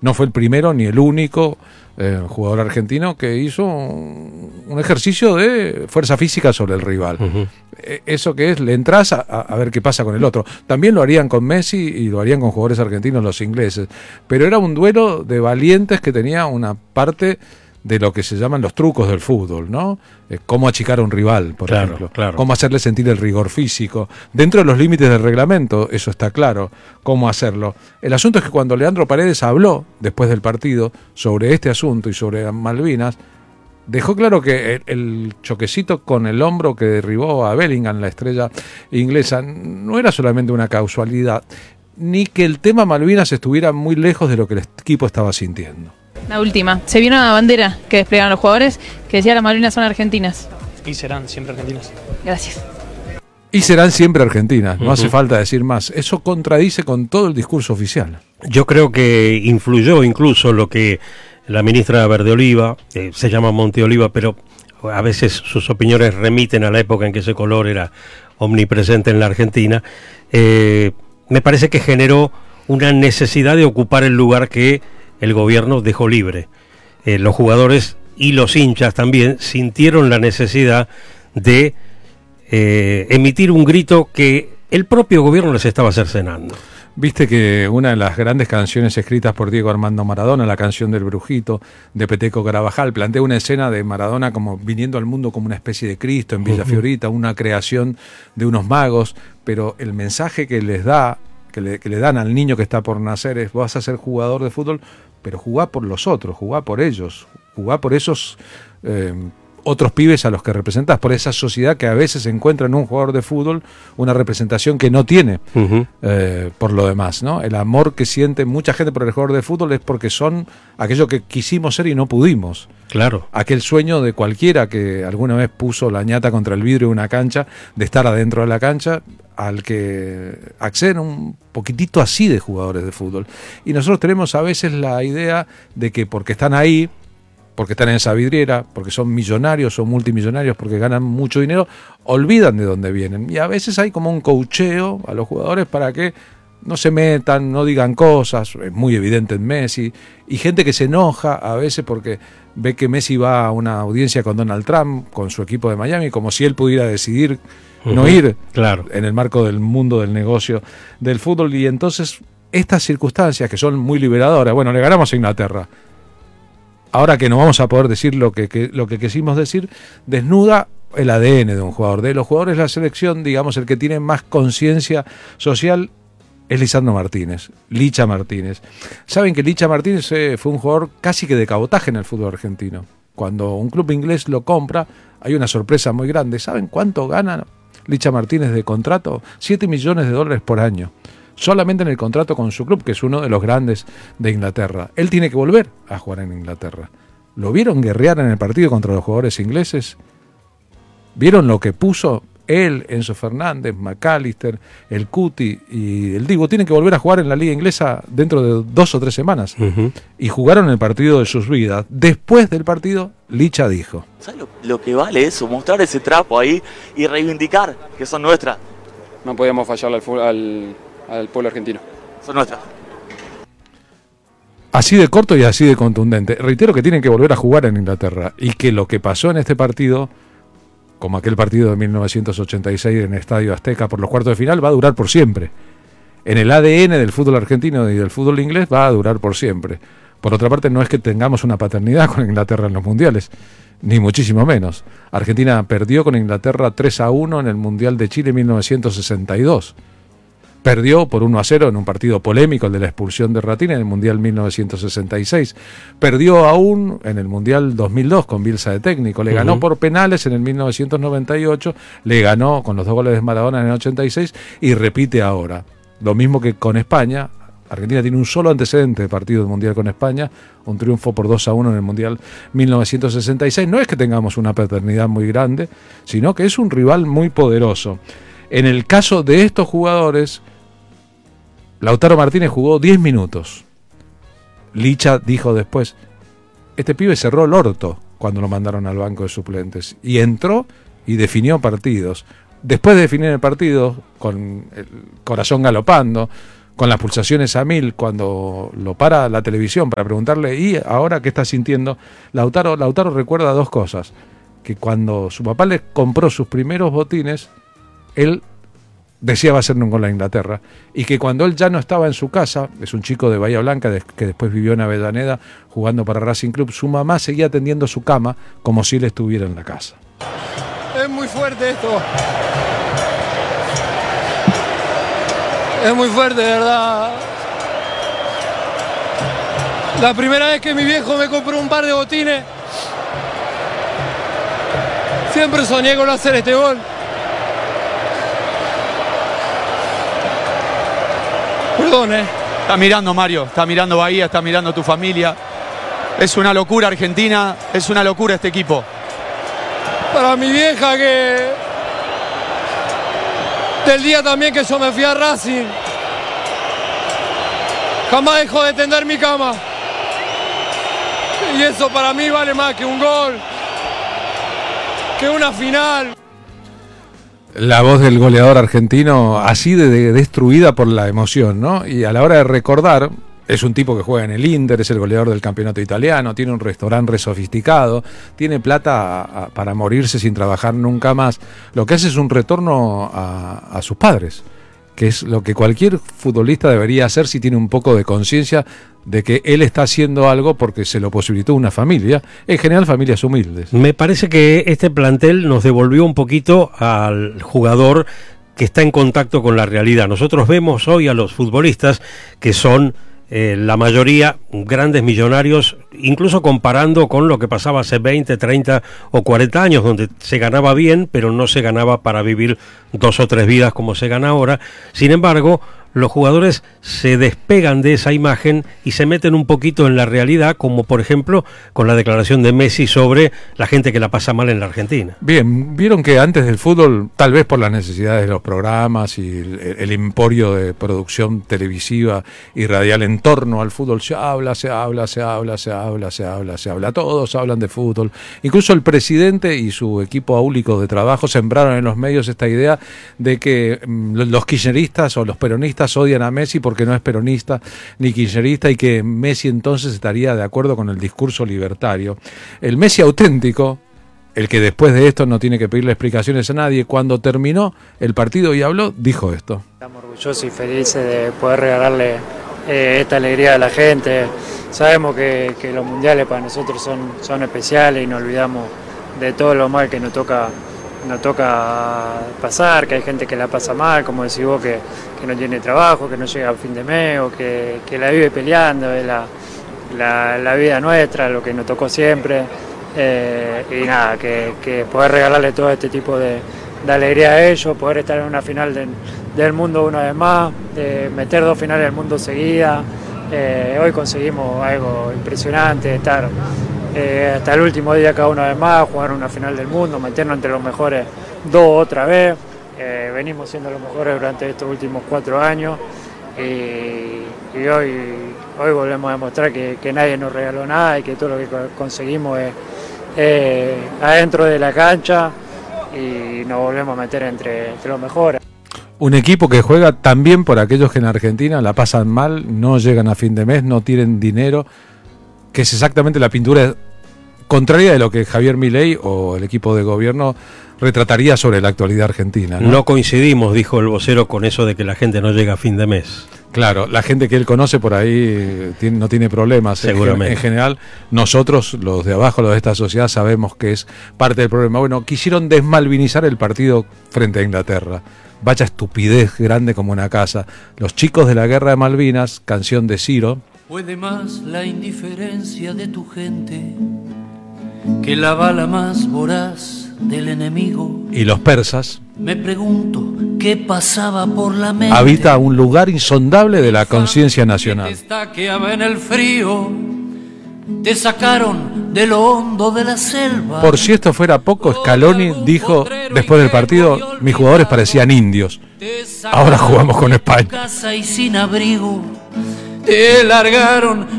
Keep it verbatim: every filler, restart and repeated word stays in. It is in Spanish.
No fue el primero ni el único eh, jugador argentino que hizo un, un ejercicio de fuerza física sobre el rival. Uh-huh. Eh, eso que es, le entras a, a ver qué pasa con el otro. También lo harían con Messi y lo harían con jugadores argentinos los ingleses. Pero era un duelo de valientes que tenía una parte de lo que se llaman los trucos del fútbol, ¿no? Eh, cómo achicar a un rival, por claro, ejemplo. Claro. Cómo hacerle sentir el rigor físico. Dentro de los límites del reglamento, eso está claro, cómo hacerlo. El asunto es que cuando Leandro Paredes habló, después del partido, sobre este asunto y sobre Malvinas, dejó claro que el, el choquecito con el hombro que derribó a Bellingham, la estrella inglesa, no era solamente una casualidad, ni que el tema Malvinas estuviera muy lejos de lo que el equipo estaba sintiendo. La última, se vio una bandera que desplegaron los jugadores que decía las Malvinas son argentinas. Y serán siempre argentinas. Gracias. Y serán siempre argentinas, no uh-huh. hace falta decir más. Eso contradice con todo el discurso oficial. Yo creo que influyó incluso lo que la ministra Verdeoliva, eh, se llama Monteoliva, pero a veces sus opiniones remiten a la época en que ese color era omnipresente en la Argentina. Eh, me parece que generó una necesidad de ocupar el lugar que el gobierno dejó libre. Eh, los jugadores y los hinchas también sintieron la necesidad de eh, emitir un grito que el propio gobierno les estaba cercenando. Viste que una de las grandes canciones escritas por Diego Armando Maradona, la canción del Brujito, de Peteco Carabajal, plantea una escena de Maradona como viniendo al mundo como una especie de Cristo en Villa uh-huh. Fiorita, una creación de unos magos, pero el mensaje que les da Que le, que le dan al niño que está por nacer es: vas a ser jugador de fútbol, pero jugá por los otros, jugá por ellos, jugá por esos eh, otros pibes a los que representás, por esa sociedad que a veces encuentra en un jugador de fútbol una representación que no tiene uh-huh. eh, por lo demás, ¿no? El amor que siente mucha gente por el jugador de fútbol es porque son aquello que quisimos ser y no pudimos. Claro. Aquel sueño de cualquiera que alguna vez puso la ñata contra el vidrio de una cancha, de estar adentro de la cancha, al que acceden un poquitito así de jugadores de fútbol. Y nosotros tenemos a veces la idea de que porque están ahí, porque están en esa vidriera, porque son millonarios o multimillonarios, porque ganan mucho dinero, olvidan de dónde vienen. Y a veces hay como un coacheo a los jugadores para que no se metan, no digan cosas, es muy evidente en Messi, y gente que se enoja a veces porque ve que Messi va a una audiencia con Donald Trump, con su equipo de Miami, como si él pudiera decidir no uh-huh, ir claro. en el marco del mundo del negocio del fútbol. Y entonces estas circunstancias que son muy liberadoras, bueno, le ganamos a Inglaterra, ahora que no vamos a poder decir lo que, que, lo que quisimos decir, desnuda el A D N de un jugador. De los jugadores de la selección, digamos, el que tiene más conciencia social es Lisandro Martínez, Licha Martínez. Saben que Licha Martínez eh, fue un jugador casi que de cabotaje en el fútbol argentino. Cuando un club inglés lo compra, hay una sorpresa muy grande. ¿Saben cuánto gana Licha Martínez de contrato? siete millones de dólares por año. Solamente en el contrato con su club, que es uno de los grandes de Inglaterra. Él tiene que volver a jugar en Inglaterra. ¿Lo vieron guerrear en el partido contra los jugadores ingleses? ¿Vieron lo que puso él, Enzo Fernández, McAllister, el Cuti y el Dibu? Tienen que volver a jugar en la liga inglesa dentro de dos o tres semanas. Uh-huh. Y jugaron el partido de sus vidas. Después del partido, Licha dijo: ¿sabes lo, lo que vale eso? Mostrar ese trapo ahí y reivindicar que son nuestras. No podíamos fallarle al, al, al pueblo argentino. Son nuestras. Así de corto y así de contundente. Reitero que tienen que volver a jugar en Inglaterra y que lo que pasó en este partido, como aquel partido de mil novecientos ochenta y seis en el Estadio Azteca por los cuartos de final, va a durar por siempre. En el A D N del fútbol argentino y del fútbol inglés va a durar por siempre. Por otra parte, no es que tengamos una paternidad con Inglaterra en los mundiales, ni muchísimo menos. Argentina perdió con Inglaterra tres a uno en el Mundial de Chile mil novecientos sesenta y dos. Perdió por uno a cero en un partido polémico, el de la expulsión de Ratín, en el Mundial mil novecientos sesenta y seis. Perdió aún en el Mundial dos mil dos con Bielsa de técnico. Le ganó uh-huh. por penales en el mil novecientos noventa y ocho. Le ganó con los dos goles de Maradona en el ochenta y seis y repite ahora. Lo mismo que con España. Argentina tiene un solo antecedente de partido del Mundial con España, un triunfo por dos a uno en el Mundial mil novecientos sesenta y seis. No es que tengamos una paternidad muy grande, sino que es un rival muy poderoso. En el caso de estos jugadores, Lautaro Martínez jugó diez minutos. Licha dijo después: este pibe cerró el orto cuando lo mandaron al banco de suplentes. Y entró y definió partidos. Después de definir el partido, con el corazón galopando, con las pulsaciones a mil, cuando lo para la televisión para preguntarle, ¿y ahora qué está sintiendo? Lautaro, Lautaro recuerda dos cosas, que cuando su papá le compró sus primeros botines, él deseaba hacer un gol a Inglaterra, y que cuando él ya no estaba en su casa, es un chico de Bahía Blanca que después vivió en Avellaneda jugando para Racing Club, su mamá seguía tendiendo su cama como si él estuviera en la casa. Es muy fuerte esto. Es muy fuerte, de verdad. La primera vez que mi viejo me compró un par de botines, siempre soñé con hacer este gol. Perdón, eh. Está mirando Mario, está mirando Bahía, está mirando tu familia. Es una locura Argentina, es una locura este equipo. Para mi vieja que... del día también que yo me fui a Racing, jamás dejó de tender mi cama. Y eso para mí vale más que un gol, que una final. La voz del goleador argentino así de, de destruida por la emoción, ¿no? Y a la hora de recordar, es un tipo que juega en el Inter, es el goleador del campeonato italiano, tiene un restaurante re sofisticado, tiene plata a, a, para morirse sin trabajar nunca más. Lo que hace es un retorno a, a sus padres, que es lo que cualquier futbolista debería hacer si tiene un poco de conciencia de que él está haciendo algo porque se lo posibilitó una familia, en general familias humildes. Me parece que este plantel nos devolvió un poquito al jugador que está en contacto con la realidad. Nosotros vemos hoy a los futbolistas que son eh, la mayoría grandes millonarios, incluso comparando con lo que pasaba hace veinte, treinta o cuarenta años, donde se ganaba bien, pero no se ganaba para vivir dos o tres vidas como se gana ahora. Sin embargo, los jugadores se despegan de esa imagen y se meten un poquito en la realidad, como por ejemplo con la declaración de Messi sobre la gente que la pasa mal en la Argentina. Bien, vieron que antes del fútbol, tal vez por las necesidades de los programas y el, el emporio de producción televisiva y radial en torno al fútbol, se habla, se habla, se habla, se habla, se habla, se habla, todos hablan de fútbol. Incluso el presidente y su equipo áulico de trabajo sembraron en los medios esta idea de que mmm, los kirchneristas o los peronistas odian a Messi porque no es peronista ni kirchnerista y que Messi entonces estaría de acuerdo con el discurso libertario. El Messi auténtico, el que después de esto no tiene que pedirle explicaciones a nadie, cuando terminó el partido y habló, dijo esto. Estamos orgullosos y felices de poder regalarle eh, esta alegría a la gente. Sabemos que, que los mundiales para nosotros son, son especiales y nos olvidamos de todo lo mal que nos toca nos toca pasar, que hay gente que la pasa mal, como decís vos, que, que no tiene trabajo, que no llega a fin de mes, o que, que la vive peleando, es la, la, la vida nuestra, lo que nos tocó siempre, eh, y nada, que, que poder regalarle todo este tipo de, de alegría a ellos, poder estar en una final de, del mundo una vez más, de meter dos finales del mundo seguidas, eh, hoy conseguimos algo impresionante, estar Eh, hasta el último día cada una vez más, jugar una final del mundo, meternos entre los mejores dos otra vez. Eh, venimos siendo los mejores durante estos últimos cuatro años y, y hoy, hoy volvemos a demostrar que, que nadie nos regaló nada y que todo lo que conseguimos es eh, adentro de la cancha y nos volvemos a meter entre, entre los mejores. Un equipo que juega también por aquellos que en Argentina la pasan mal, no llegan a fin de mes, no tienen dinero, que es exactamente la pintura contraria de lo que Javier Milei o el equipo de gobierno retrataría sobre la actualidad argentina, ¿no? No coincidimos, dijo el vocero, con eso de que la gente no llega a fin de mes. Claro, la gente que él conoce por ahí tiene, no tiene problemas. Seguramente. En, en general, nosotros, los de abajo, los de esta sociedad, sabemos que es parte del problema. Bueno, quisieron desmalvinizar el partido frente a Inglaterra. Vaya estupidez grande como una casa. Los chicos de la Guerra de Malvinas, canción de Ciro. Puede más la indiferencia de tu gente que la bala más voraz del enemigo. Y los persas. Me pregunto qué pasaba por la mente. Habita un lugar insondable de la conciencia nacional. Te estaqueaba en el frío, te sacaron de lo hondo de la selva. Por si esto fuera poco, Scaloni dijo después del partido: mis jugadores parecían indios. Ahora jugamos con España. Casa y sin abrigo. Te largaron